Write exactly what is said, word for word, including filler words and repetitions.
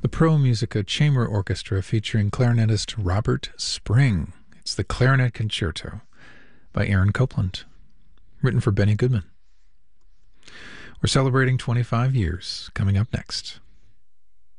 the Pro Musica Chamber Orchestra featuring clarinetist Robert Spring. It's the Clarinet Concerto by Aaron Copland, written for Benny Goodman. We're celebrating twenty-five years coming up next.